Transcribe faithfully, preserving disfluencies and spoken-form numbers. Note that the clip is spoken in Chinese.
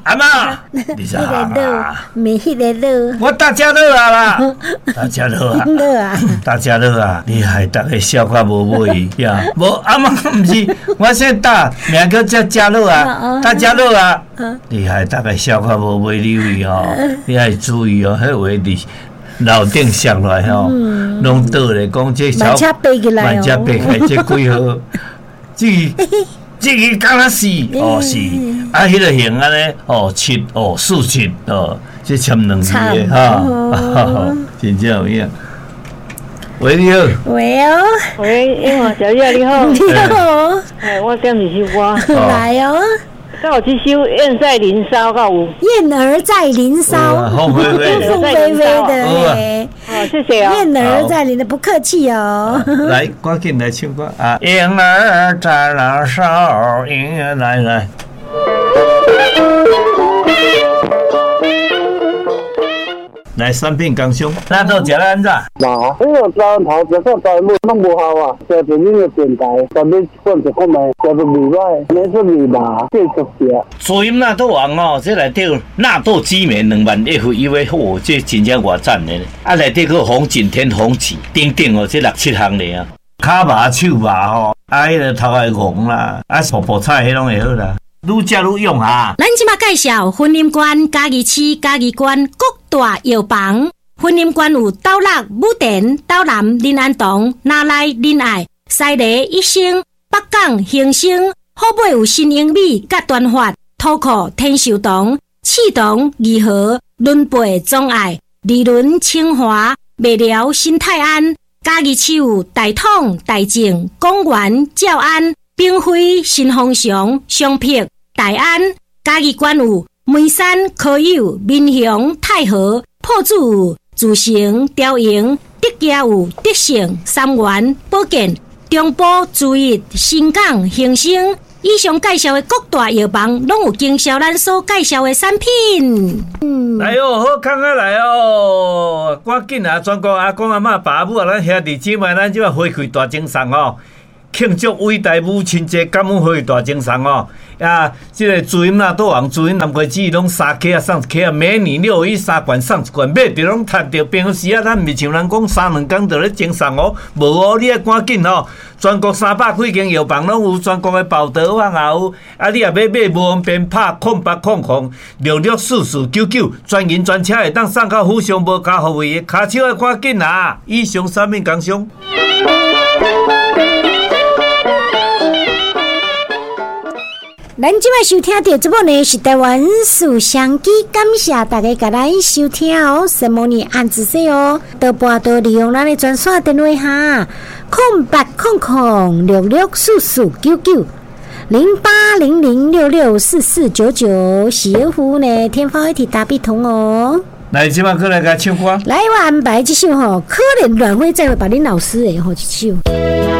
阿妈，你是啊？ 没迄个乐， 我大家乐啊啦，大家乐啊， 乐啊， 大家乐啊，你害大家笑看无尾呀？无阿妈唔是，我姓大，名叫叫家乐啊，大家乐啊，你害大家笑看无尾你位哦，你还注意哦，迄话你。楼顶上来吼，拢倒来讲这小， 慢车爬起来哦， 慢车爬起来这几号，这这个敢若是哦是，啊，迄个型安尼哦七哦四七哦，这签两字的哈，真正有影。喂，你好。 喂哦。 喂，英华小姐你好。 你好。 哎，我点一首歌。 来哦。 刚有这首《燕在林梢》，告有。 燕儿在林梢， 凤飞飞， 凤飞飞的。 好，谢谢啊。 燕儿在林的，不客气哦。 来，赶紧来唱歌啊！燕儿在那梢，燕来来。来三片工商，咱都食咱咋？ 嗱，呢個灶頭就真係冇乜冇效啊！就係呢個電台，就你放隻開咪，就係未歹，你說未嘛，繼續食。 所以納豆王哦，這內底納豆雞麵兩萬 F 以為哦，這真正偌讚的。啊，內底個紅景天紅旗，頂頂哦，這六七項咧啊。骹麻手麻吼，啊，迄個頭個紅啦，啊，蔬菠菜迄種會好啦。愈食愈用啊！ 咱即马介紹雲林縣嘉義市嘉義縣各大藥房。雲林縣有斗六、武田、斗南、林安堂、哪來、林愛、西螺、益生、北港、興盛，好尾有新英美、甲端發、土庫、天壽堂、刺堂、義和、崙背、忠愛、利倫、清華、麥寮、新泰安。嘉義市有大統、大靜、公園、照安、兵輝、新豐祥、雙碧。大安、嘉義縣有梅山、科友、民雄、太和、破主、自成、雕營、德家有德盛、三元、保健、中部、注意、新港、興盛。以上介紹的各大藥房，攏有經銷咱所介紹的產品。 嗯，來哦，好康啊來哦，趕緊啊！全國阿公阿嬷爸母啊，咱兄弟姊妹，咱即馬花開大精神哦！慶祝偉大母親節，感恩會大精神哦！啊，這個主音納豆王、主音南瓜子攏三克啊，送一克啊，每年六一三罐送一罐，買着攏賺着平時啊，咱毋是像人講三兩工就咧精神哦，無哦，你愛趕緊哦！全國三百幾間藥房攏有全國的報道網也有，啊，你若要買無方便拍空八空空六六四四九九，專人專車會當送到府上無加服務的，卡手要趕緊啊！以上三面工商。 咱即摆收聽到節目呢是台灣書香機，感謝大家甲咱收聽哦。什麼呢？按字說哦，倒撥倒利用咱的專線電話哈，空八空空六六四四九九零八零零六六四四九九，喜歡服務呢，天方一體大必通哦。 來，即擺過來甲唱歌。 來，我安排這首吼，可能亂會再會把恁老師誒吼一首。